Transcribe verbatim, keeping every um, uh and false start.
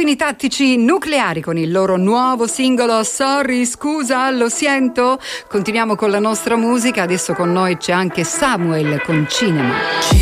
Cugini Tattici Nucleari con il loro nuovo singolo Sorry, scusa, lo sento. Continuiamo con la nostra musica, adesso con noi c'è anche Samuel con Cinema.